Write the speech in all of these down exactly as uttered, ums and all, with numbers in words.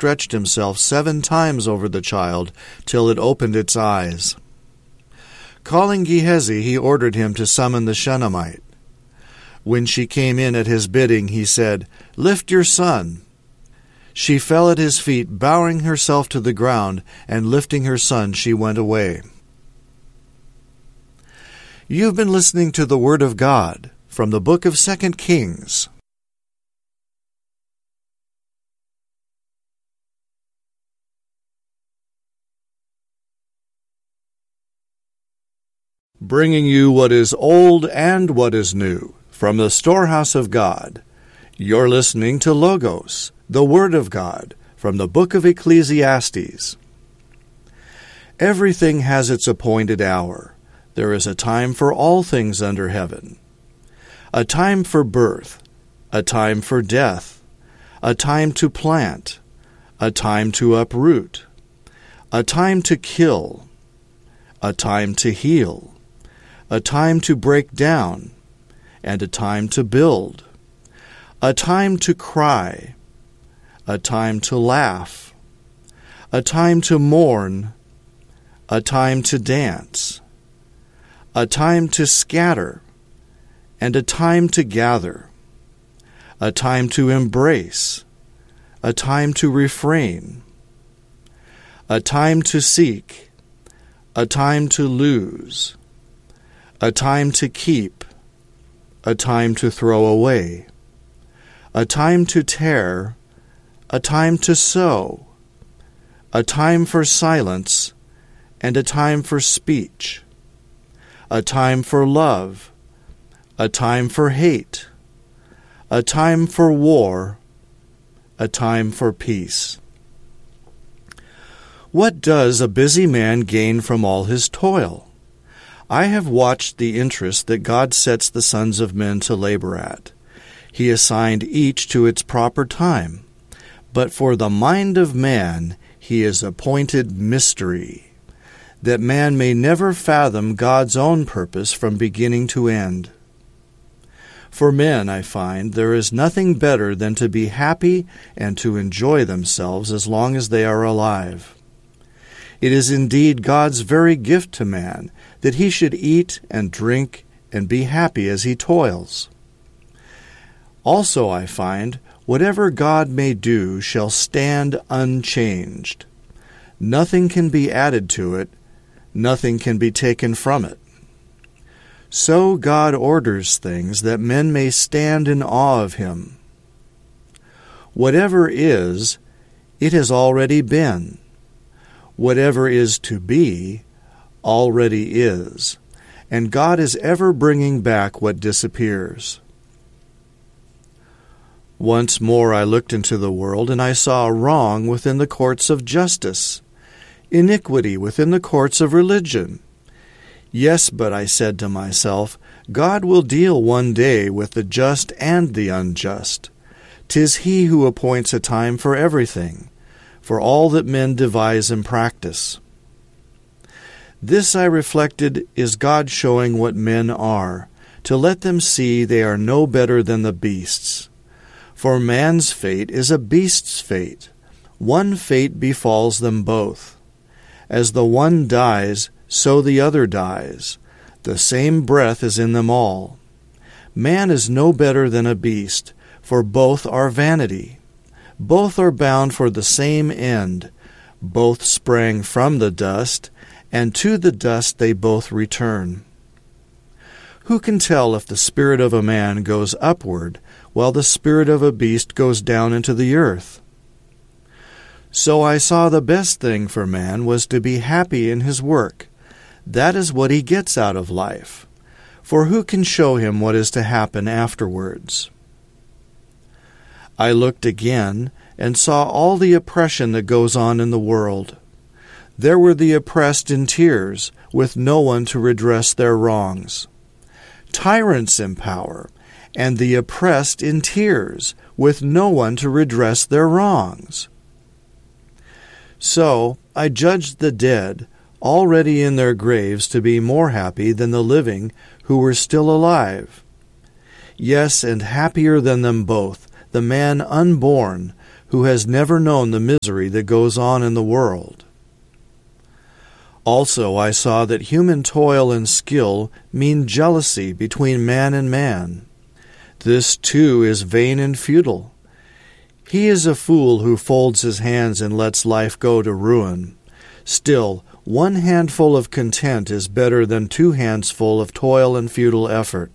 stretched himself seven times over the child, till it opened its eyes. Calling Gehazi, he ordered him to summon the Shunammite. When she came in at his bidding, he said, "Lift your son." She fell at his feet, bowing herself to the ground, and lifting her son, she went away. You've been listening to the Word of God from the book of Second Kings. Bringing you what is old and what is new from the storehouse of God. You're listening to Logos, the Word of God, from the book of Ecclesiastes. Everything has its appointed hour. There is a time for all things under heaven. A time for birth, a time for death, a time to plant, a time to uproot, a time to kill, a time to heal, a time to break down, and a time to build, a time to cry, a time to laugh, a time to mourn, a time to dance, a time to scatter, and a time to gather, a time to embrace, a time to refrain, a time to seek, a time to lose, a time to keep, a time to throw away, a time to tear, a time to sow, a time for silence, and a time for speech, a time for love, a time for hate, a time for war, a time for peace. What does a busy man gain from all his toil? I have watched the interest that God sets the sons of men to labor at. He assigned each to its proper time, but for the mind of man he has appointed mystery, that man may never fathom God's own purpose from beginning to end. For men, I find, there is nothing better than to be happy and to enjoy themselves as long as they are alive. It is indeed God's very gift to man that he should eat and drink and be happy as he toils. Also, I find, whatever God may do shall stand unchanged. Nothing can be added to it, nothing can be taken from it. So God orders things that men may stand in awe of him. Whatever is, it has already been. Whatever is to be, already is, and God is ever bringing back what disappears. Once more I looked into the world, and I saw wrong within the courts of justice, iniquity within the courts of religion. Yes, but I said to myself, God will deal one day with the just and the unjust. 'Tis he who appoints a time for everything, for all that men devise and practice. This, I reflected, is God showing what men are, to let them see they are no better than the beasts. For man's fate is a beast's fate. One fate befalls them both. As the one dies, so the other dies. The same breath is in them all. Man is no better than a beast, for both are vanity. Both are bound for the same end. Both sprang from the dust, and to the dust they both return. Who can tell if the spirit of a man goes upward, while the spirit of a beast goes down into the earth? So I saw the best thing for man was to be happy in his work. That is what he gets out of life. For who can show him what is to happen afterwards? I looked again and saw all the oppression that goes on in the world. There were the oppressed in tears, with no one to redress their wrongs. Tyrants in power, and the oppressed in tears, with no one to redress their wrongs. So I judged the dead, already in their graves, to be more happy than the living who were still alive. Yes, and happier than them both, the man unborn, who has never known the misery that goes on in the world. Also I saw that human toil and skill mean jealousy between man and man. This too is vain and futile. He is a fool who folds his hands and lets life go to ruin. Still, one handful of content is better than two handsful of toil and futile effort.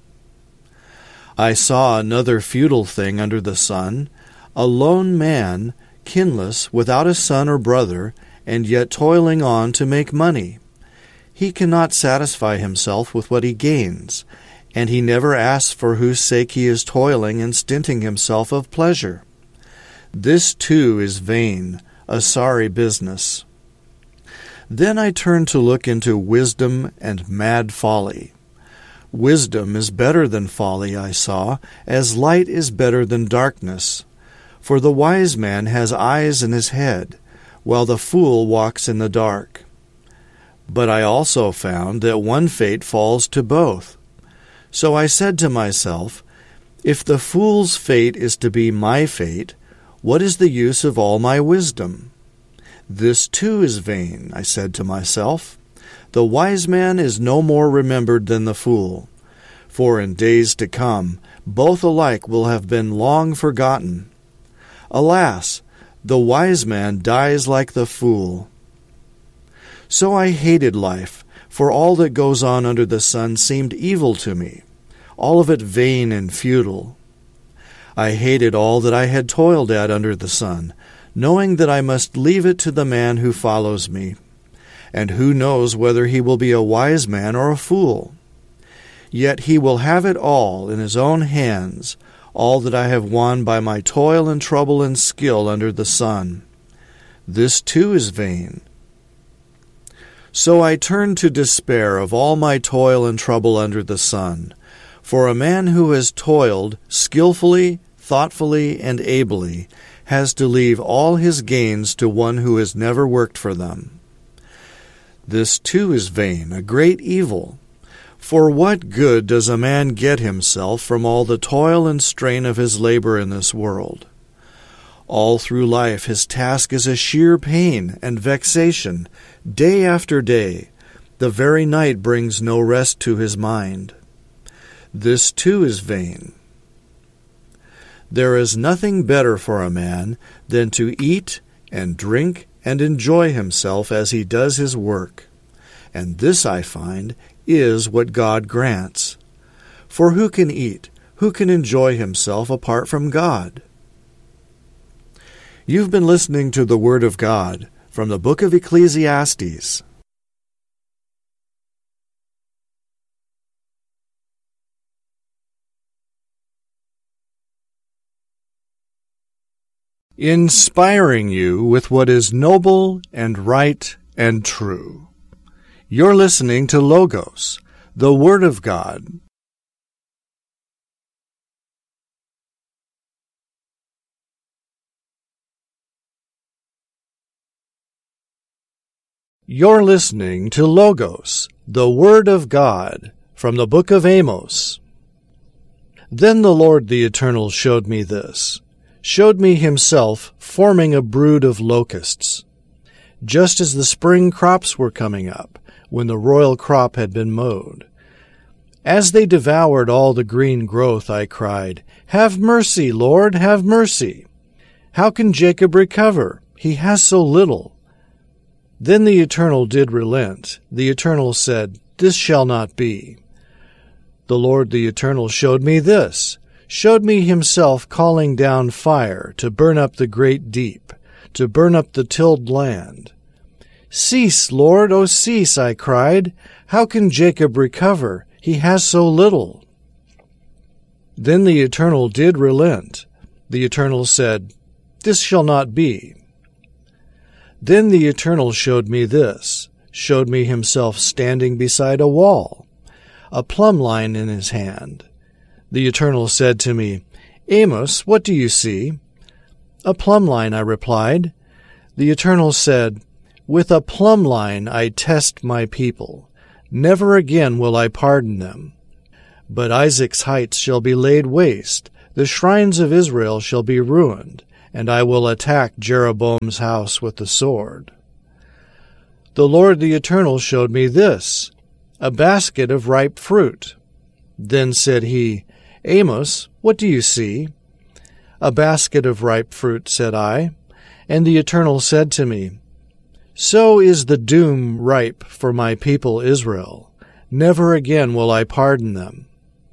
I saw another futile thing under the sun, a lone man, kinless, without a son or brother, and yet toiling on to make money. He cannot satisfy himself with what he gains, and he never asks for whose sake he is toiling and stinting himself of pleasure. This too is vain, a sorry business. Then I turned to look into wisdom and mad folly. Wisdom is better than folly, I saw, as light is better than darkness. For the wise man has eyes in his head, while the fool walks in the dark. But I also found that one fate falls to both. So I said to myself, if the fool's fate is to be my fate, what is the use of all my wisdom? This too is vain, I said to myself. The wise man is no more remembered than the fool, for in days to come both alike will have been long forgotten. Alas, the wise man dies like the fool. So I hated life, for all that goes on under the sun seemed evil to me, all of it vain and futile. I hated all that I had toiled at under the sun, knowing that I must leave it to the man who follows me. And who knows whether he will be a wise man or a fool? Yet he will have it all in his own hands, all that I have won by my toil and trouble and skill under the sun. This too is vain. So I turned to despair of all my toil and trouble under the sun. For a man who has toiled skillfully, thoughtfully, and ably has to leave all his gains to one who has never worked for them. This too is vain, a great evil. For what good does a man get himself from all the toil and strain of his labor in this world? All through life his task is a sheer pain and vexation, day after day. The very night brings no rest to his mind. This too is vain. There is nothing better for a man than to eat and drink and enjoy himself as he does his work. And this, I find, is what God grants. For who can eat, who can enjoy himself apart from God? You've been listening to the Word of God from the book of Ecclesiastes. Inspiring you with what is noble and right and true. You're listening to Logos, the Word of God. You're listening to Logos, the Word of God, from the book of Amos. Then the Lord the Eternal showed me this, showed me himself forming a brood of locusts, just as the spring crops were coming up, when the royal crop had been mowed. As they devoured all the green growth, I cried, "Have mercy, Lord, have mercy! How can Jacob recover? He has so little." Then the Eternal did relent. The Eternal said, "This shall not be." The Lord the Eternal showed me this, showed me himself calling down fire to burn up the great deep, to burn up the tilled land. "Cease, Lord, O cease," I cried. "How can Jacob recover? He has so little." Then the Eternal did relent. The Eternal said, "This shall not be." Then the Eternal showed me this, showed me himself standing beside a wall, a plumb line in his hand. The Eternal said to me, "Amos, what do you see?" "A plumb line," I replied. The Eternal said, "With a plumb line I test my people. Never again will I pardon them. But Isaac's heights shall be laid waste, the shrines of Israel shall be ruined, and I will attack Jeroboam's house with the sword. The Lord the Eternal showed me this, a basket of ripe fruit. Then said he, Amos, what do you see? A basket of ripe fruit, said I. And the Eternal said to me, So is the doom ripe for my people Israel. Never again will I pardon them.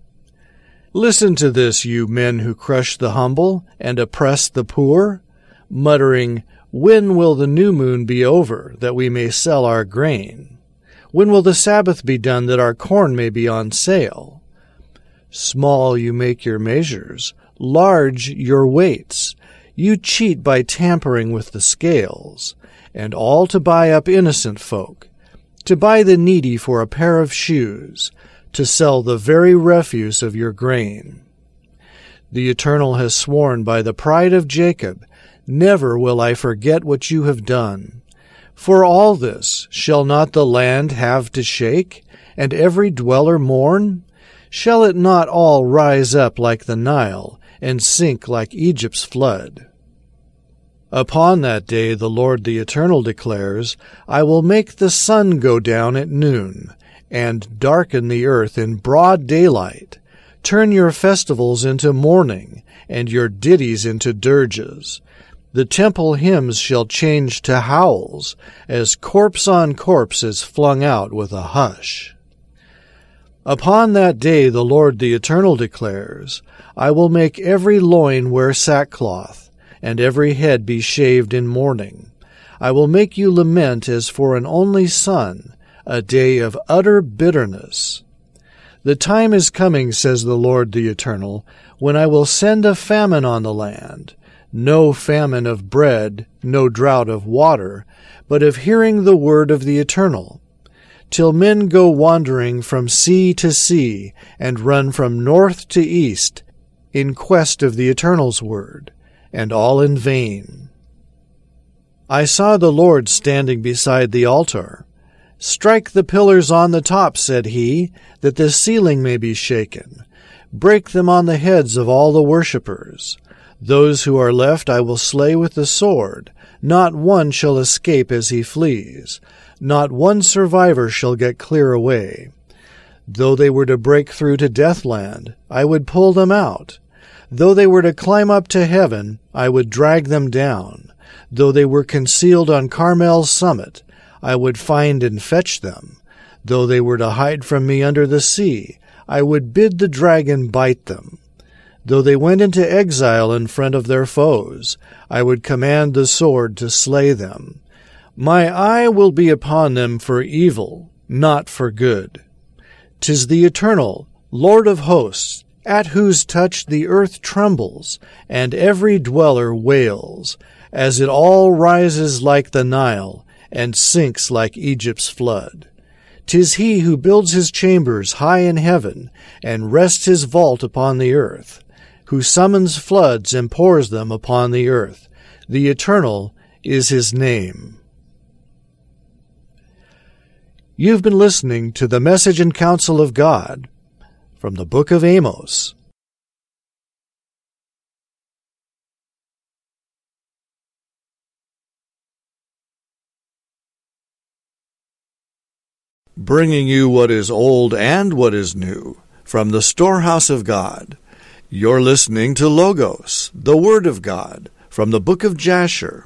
Listen to this, you men who crush the humble and oppress the poor, muttering, When will the new moon be over, that we may sell our grain? When will the Sabbath be done, that our corn may be on sale? Small you make your measures, large your weights. You cheat by tampering with the scales, and all to buy up innocent folk, to buy the needy for a pair of shoes, to sell the very refuse of your grain. The Eternal has sworn by the pride of Jacob, Never will I forget what you have done. For all this shall not the land have to shake, and every dweller mourn? Shall it not all rise up like the Nile, and sink like Egypt's flood? Upon that day the Lord the Eternal declares, I will make the sun go down at noon, and darken the earth in broad daylight, turn your festivals into mourning, and your ditties into dirges. The temple hymns shall change to howls, as corpse on corpse is flung out with a hush. Upon that day the Lord the Eternal declares, I will make every loin wear sackcloth, and every head be shaved in mourning. I will make you lament as for an only son, a day of utter bitterness. The time is coming, says the Lord the Eternal, when I will send a famine on the land, no famine of bread, no drought of water, but of hearing the word of the Eternal, till men go wandering from sea to sea, and run from north to east, in quest of the Eternal's word, and all in vain. I saw the Lord standing beside the altar. Strike the pillars on the top, said he, that the ceiling may be shaken. Break them on the heads of all the worshippers. Those who are left I will slay with the sword. Not one shall escape as he flees. Not one survivor shall get clear away. Though they were to break through to Deathland, I would pull them out. Though they were to climb up to heaven, I would drag them down. Though they were concealed on Carmel's summit, I would find and fetch them. Though they were to hide from me under the sea, I would bid the dragon bite them. Though they went into exile in front of their foes, I would command the sword to slay them. My eye will be upon them for evil, not for good. 'Tis the Eternal, Lord of hosts, at whose touch the earth trembles, and every dweller wails, as it all rises like the Nile, and sinks like Egypt's flood. 'Tis he who builds his chambers high in heaven, and rests his vault upon the earth, who summons floods and pours them upon the earth. The Eternal is his name. You've been listening to the Message and Counsel of God from the book of Amos. Bringing you what is old and what is new from the storehouse of God. You're listening to Logos, the Word of God, from the book of Jasher.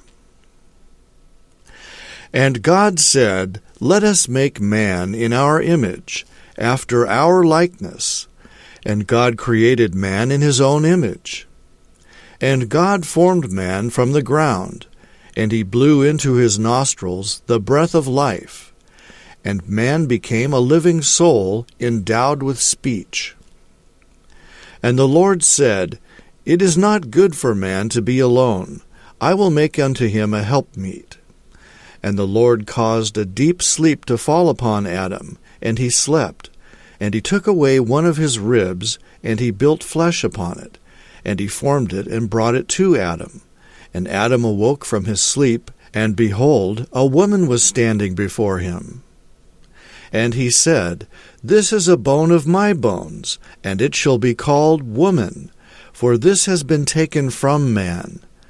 And God said, Let us make man in our image, after our likeness. And God created man in his own image. And God formed man from the ground, and he blew into his nostrils the breath of life. And man became a living soul endowed with speech. And the Lord said, It is not good for man to be alone. I will make unto him a helpmeet. And the Lord caused a deep sleep to fall upon Adam, and he slept. And he took away one of his ribs, and he built flesh upon it. And he formed it, and brought it to Adam. And Adam awoke from his sleep, and behold, a woman was standing before him. And he said, This is a bone of my bones, and it shall be called woman, for this has been taken from man.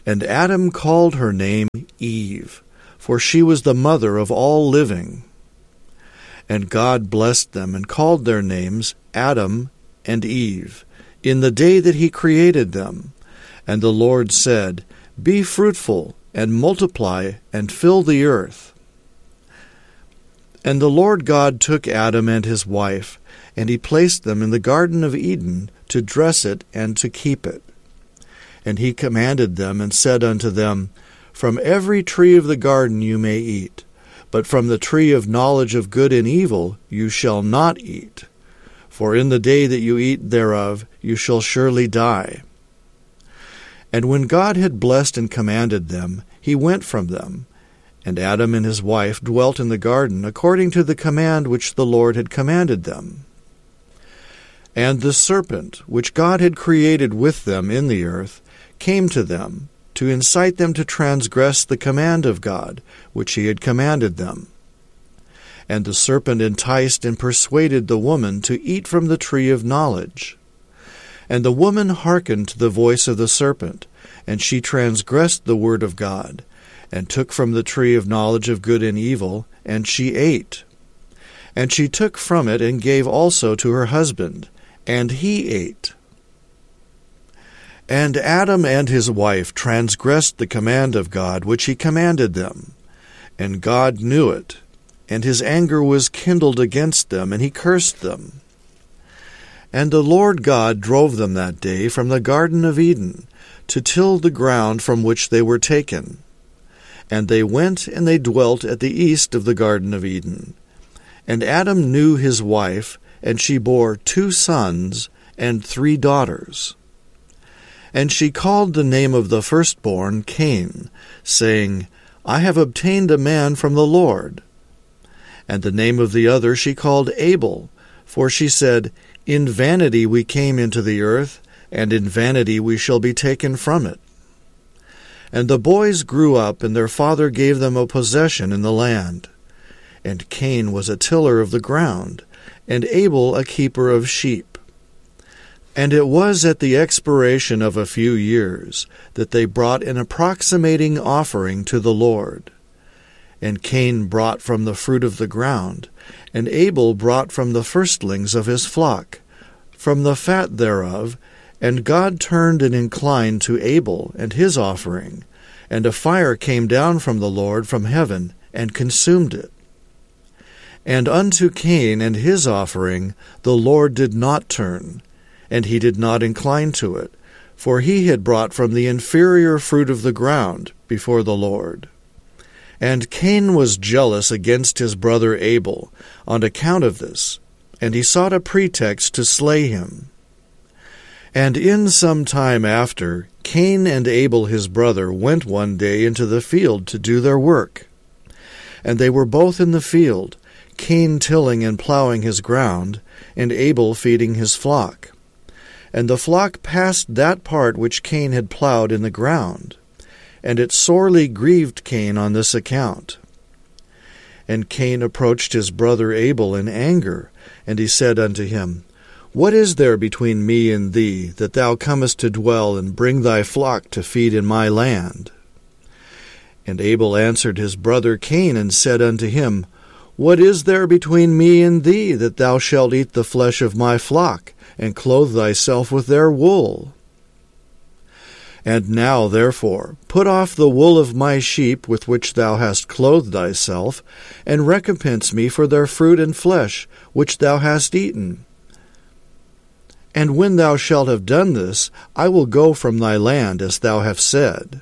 And Adam called her name Eve, for she was the mother of all living. And God blessed them and called their names Adam and Eve, in the day that he created them. And the Lord said, Be fruitful, and multiply, and fill the earth. And the Lord God took Adam and his wife, and he placed them in the Garden of Eden to dress it and to keep it. And he commanded them and said unto them, From every tree of the garden you may eat, but from the tree of knowledge of good and evil you shall not eat. For in the day that you eat thereof you shall surely die. And when God had blessed and commanded them, he went from them. And Adam and his wife dwelt in the garden according to the command which the Lord had commanded them. And the serpent, which God had created with them in the earth, came to them, to incite them to transgress the command of God, which he had commanded them. And the serpent enticed and persuaded the woman to eat from the tree of knowledge. And the woman hearkened to the voice of the serpent, and she transgressed the word of God, and took from the tree of knowledge of good and evil, and she ate. And she took from it and gave also to her husband, and he ate. And Adam and his wife transgressed the command of God which he commanded them. And God knew it, and his anger was kindled against them, and he cursed them. And the Lord God drove them that day from the Garden of Eden, to till the ground from which they were taken. And they went and they dwelt at the east of the Garden of Eden. And Adam knew his wife, and she bore two sons and three daughters. And she called the name of the firstborn Cain, saying, I have obtained a man from the Lord. And the name of the other she called Abel, for she said, In vanity we came into the earth, and in vanity we shall be taken from it. And the boys grew up, and their father gave them a possession in the land. And Cain was a tiller of the ground, and Abel a keeper of sheep. And it was at the expiration of a few years that they brought an approximating offering to the Lord. And Cain brought from the fruit of the ground, and Abel brought from the firstlings of his flock, from the fat thereof, and God turned and inclined to Abel and his offering, and a fire came down from the Lord from heaven, and consumed it. And unto Cain and his offering the Lord did not turn, and he did not incline to it, for he had brought from the inferior fruit of the ground before the Lord. And Cain was jealous against his brother Abel on account of this, and he sought a pretext to slay him. And in some time after, Cain and Abel his brother went one day into the field to do their work. And they were both in the field, Cain tilling and plowing his ground, and Abel feeding his flock. And the flock passed that part which Cain had plowed in the ground, and it sorely grieved Cain on this account. And Cain approached his brother Abel in anger, and he said unto him, What is there between me and thee, that thou comest to dwell and bring thy flock to feed in my land? And Abel answered his brother Cain, and said unto him, What is there between me and thee, that thou shalt eat the flesh of my flock, and clothe thyself with their wool? And now, therefore, put off the wool of my sheep with which thou hast clothed thyself, and recompense me for their fruit and flesh, which thou hast eaten. And when thou shalt have done this, I will go from thy land, as thou hast said.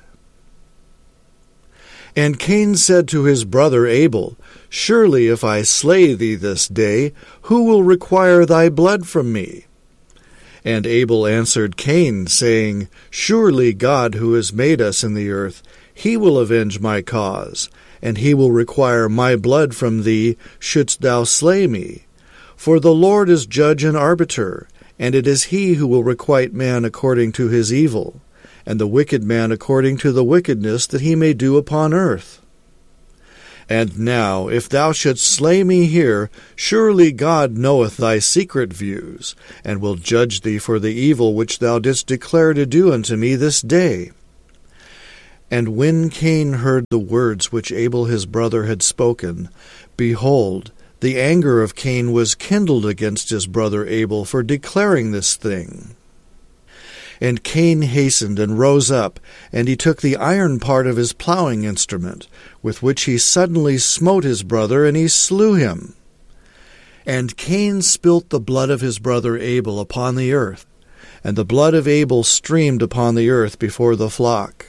And Cain said to his brother Abel, Surely if I slay thee this day, who will require thy blood from me? And Abel answered Cain, saying, Surely God, who has made us in the earth, he will avenge my cause, and he will require my blood from thee, shouldst thou slay me. For the Lord is judge and arbiter, and it is he who will requite man according to his evil, and the wicked man according to the wickedness that he may do upon earth. And now, if thou shouldst slay me here, surely God knoweth thy secret views, and will judge thee for the evil which thou didst declare to do unto me this day. And when Cain heard the words which Abel his brother had spoken, behold, the anger of Cain was kindled against his brother Abel for declaring this thing. And Cain hastened and rose up, and he took the iron part of his plowing instrument, with which he suddenly smote his brother, and he slew him. And Cain spilt the blood of his brother Abel upon the earth, and the blood of Abel streamed upon the earth before the flock.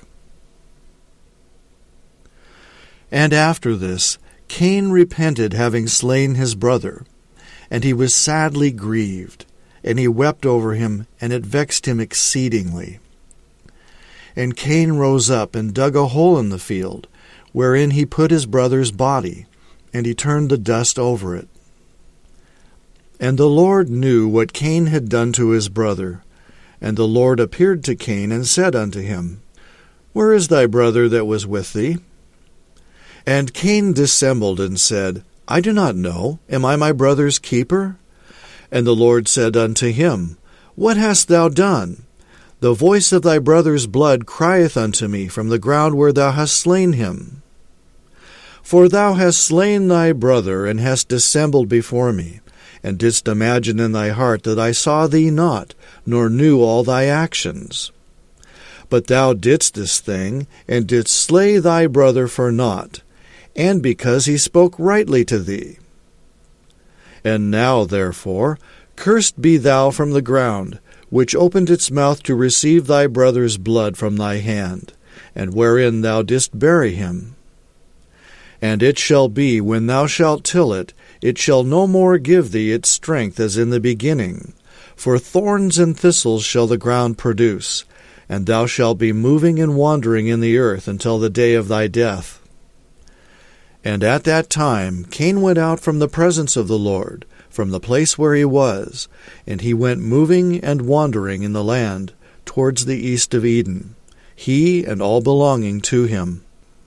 And after this, Cain repented having slain his brother, and he was sadly grieved, and he wept over him, and it vexed him exceedingly. And Cain rose up and dug a hole in the field, wherein he put his brother's body, and he turned the dust over it. And the Lord knew what Cain had done to his brother. And the Lord appeared to Cain, and said unto him, Where is thy brother that was with thee? And Cain dissembled, and said, I do not know. Am I my brother's keeper? And the Lord said unto him, What hast thou done? The voice of thy brother's blood crieth unto me from the ground where thou hast slain him. For thou hast slain thy brother, and hast dissembled before me, and didst imagine in thy heart that I saw thee not, nor knew all thy actions. But thou didst this thing, and didst slay thy brother for naught, and because he spoke rightly to thee. And now, therefore, cursed be thou from the ground, which opened its mouth to receive thy brother's blood from thy hand, and wherein thou didst bury him. And it shall be, when thou shalt till it, it shall no more give thee its strength as in the beginning. For thorns and thistles shall the ground produce, and thou shalt be moving and wandering in the earth until the day of thy death. And at that time Cain went out from the presence of the Lord, from the place where he was, and he went moving and wandering in the land towards the east of Eden, he and all belonging to him.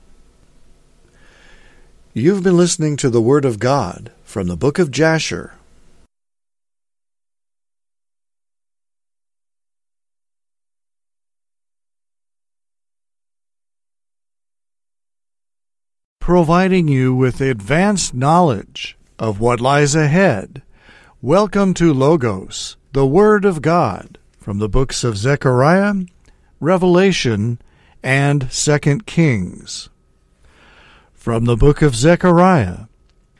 You've been listening to the Word of God from the book of Jasher. Providing you with advanced knowledge of what lies ahead. Welcome to Logos, the Word of God, from the books of Zechariah, Revelation, and Second Kings. From the book of Zechariah.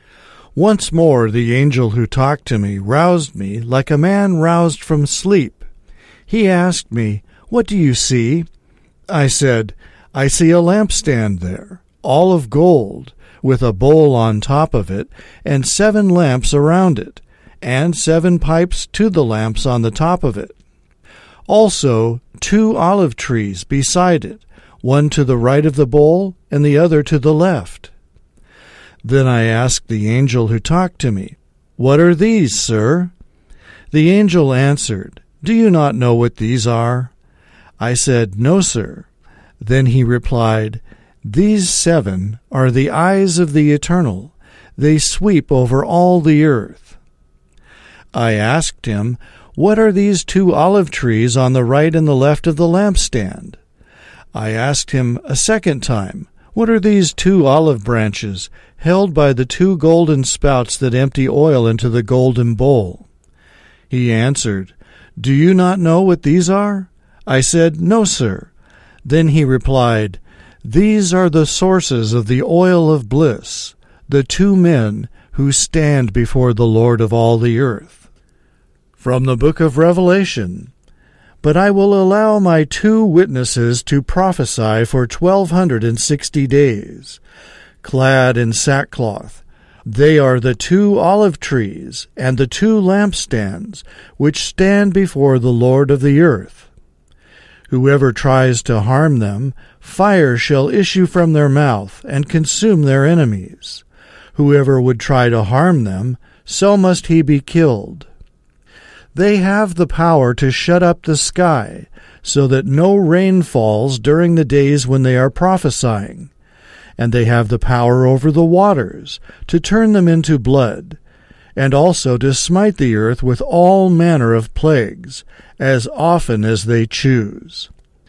Once more the angel who talked to me roused me like a man roused from sleep. He asked me, What do you see? I said, I see a lampstand there, all of gold, with a bowl on top of it, and seven lamps around it, and seven pipes to the lamps on the top of it. Also two olive trees beside it, one to the right of the bowl, and the other to the left. Then I asked the angel who talked to me, What are these, sir? The angel answered, Do you not know what these are? I said, No, sir. Then he replied, These seven are the eyes of the Eternal. They sweep over all the earth. I asked him, What are these two olive trees on the right and the left of the lampstand? I asked him a second time, What are these two olive branches held by the two golden spouts that empty oil into the golden bowl? He answered, Do you not know what these are? I said, No, sir. Then he replied, These are the sources of the oil of bliss, the two men who stand before the Lord of all the earth. From the book of Revelation. But I will allow my two witnesses to prophesy for twelve hundred and sixty days, clad in sackcloth. They are the two olive trees and the two lampstands which stand before the Lord of the earth. Whoever tries to harm them, fire shall issue from their mouth and consume their enemies. Whoever would try to harm them, so must he be killed. They have the power to shut up the sky, so that no rain falls during the days when they are prophesying. And they have the power over the waters, to turn them into blood, and also to smite the earth with all manner of plagues, as often as they choose.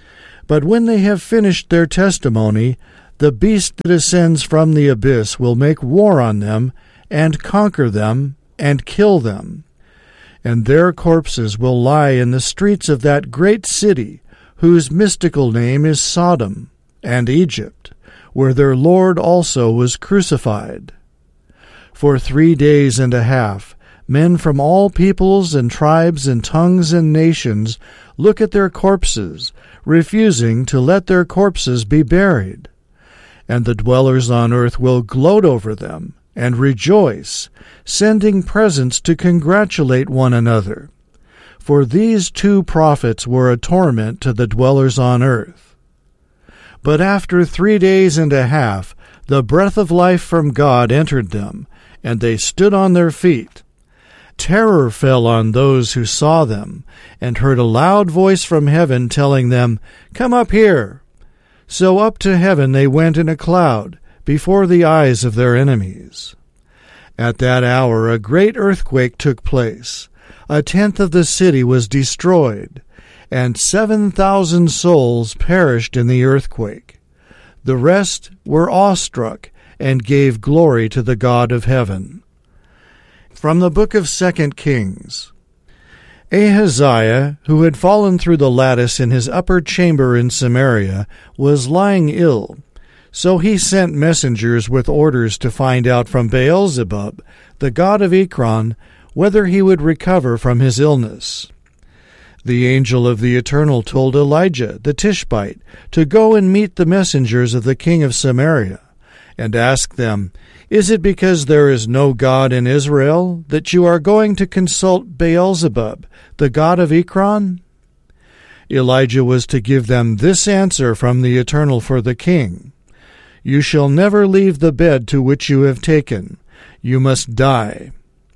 But when they have finished their testimony, the beast that ascends from the abyss will make war on them, and conquer them, and kill them. And their corpses will lie in the streets of that great city, whose mystical name is Sodom, and Egypt, where their Lord also was crucified. For three days and a half, men from all peoples and tribes and tongues and nations look at their corpses, refusing to let their corpses be buried. And the dwellers on earth will gloat over them, and rejoice, sending presents to congratulate one another. For these two prophets were a torment to the dwellers on earth. But after three days and a half, the breath of life from God entered them, and they stood on their feet. Terror fell on those who saw them, and heard a loud voice from heaven telling them, "Come up here." So up to heaven they went in a cloud, before the eyes of their enemies. At that hour a great earthquake took place. A tenth of the city was destroyed, and seven thousand souls perished in the earthquake. The rest were awestruck, and gave glory to the God of heaven. From the book of Second Kings. Ahaziah, who had fallen through the lattice in his upper chamber in Samaria, was lying ill. So he sent messengers with orders to find out from Beelzebub, the god of Ekron, whether he would recover from his illness. The angel of the Eternal told Elijah the Tishbite to go and meet the messengers of the king of Samaria, and ask them, "Is it because there is no God in Israel that you are going to consult Beelzebub, the god of Ekron?" Elijah was to give them this answer from the Eternal for the king: "You shall never leave the bed to which you have taken. You must die."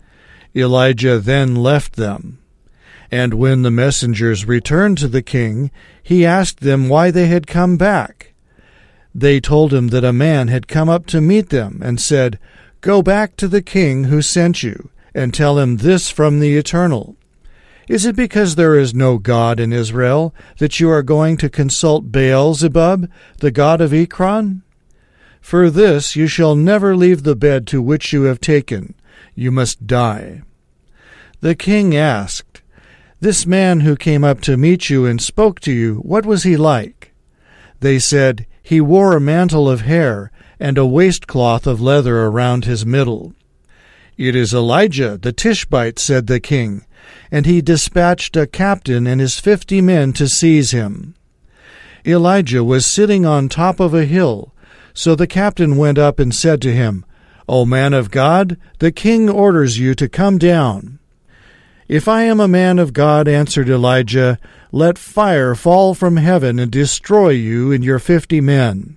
Elijah then left them. And when the messengers returned to the king, he asked them why they had come back. They told him that a man had come up to meet them and said, "Go back to the king who sent you, and tell him this from the Eternal. Is it because there is no God in Israel that you are going to consult Beelzebub, the god of Ekron? For this you shall never leave the bed to which you have taken. You must die." The king asked, "This man who came up to meet you and spoke to you, what was he like?" They said, "He wore a mantle of hair, and a waistcloth of leather around his middle." "It is Elijah the Tishbite," said the king, and he dispatched a captain and his fifty men to seize him. Elijah was sitting on top of a hill, so the captain went up and said to him, "O man of God, the king orders you to come down." "If I am a man of God," answered Elijah, "let fire fall from heaven and destroy you and your fifty men."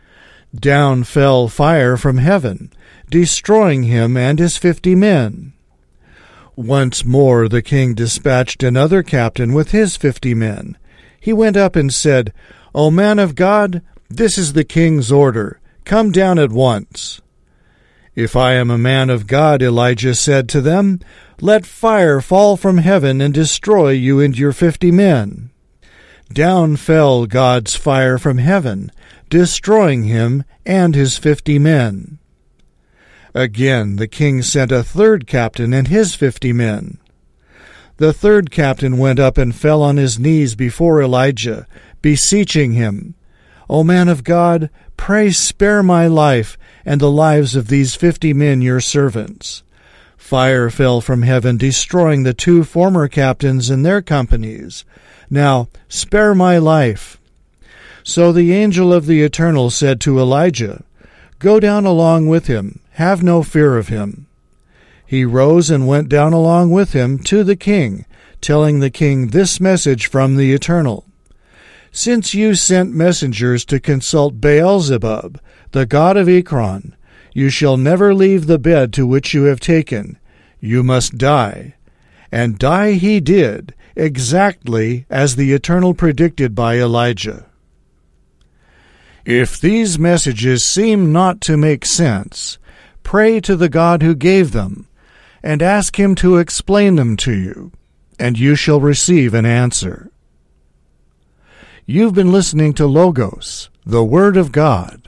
Down fell fire from heaven, destroying him and his fifty men. Once more the king dispatched another captain with his fifty men. He went up and said, "O man of God, this is the king's order. Come down at once." "If I am a man of God," Elijah said to them, "let fire fall from heaven and destroy you and your fifty men." Down fell God's fire from heaven, destroying him and his fifty men. Again the king sent a third captain and his fifty men. The third captain went up and fell on his knees before Elijah, beseeching him, "O man of God, pray spare my life and the lives of these fifty men your servants." Fire fell from heaven, destroying the two former captains and their companies. "Now spare my life." So the angel of the Eternal said to Elijah, "Go down along with him, have no fear of him." He rose and went down along with him to the king, telling the king this message from the Eternal: "Since you sent messengers to consult Beelzebub, the god of Ekron, you shall never leave the bed to which you have taken. You must die." And die he did, exactly as the Eternal predicted by Elijah. If these messages seem not to make sense, pray to the God who gave them, and ask him to explain them to you, and you shall receive an answer. You've been listening to Logos, the Word of God.